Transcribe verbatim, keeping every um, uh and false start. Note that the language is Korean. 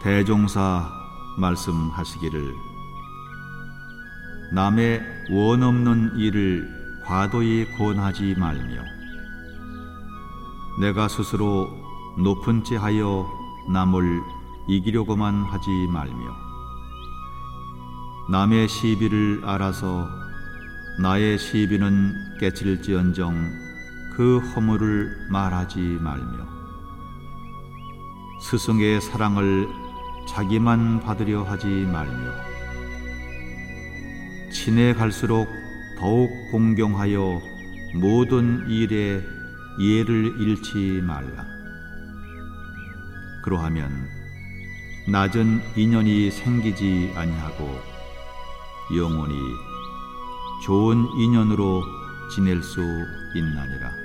대종사 말씀하시기를 남의 원 없는 일을 과도히 권하지 말며 내가 스스로 높은 채 하여 남을 이기려고만 하지 말며 남의 시비를 알아서 나의 시비는 깨칠지언정 그 허물을 말하지 말며 스승의 사랑을 자기만 받으려 하지 말며 친해 갈수록 더욱 공경하여 모든 일에 예를 잃지 말라. 그러하면 낮은 인연이 생기지 아니하고 영원히 좋은 인연으로 지낼 수 있나니라.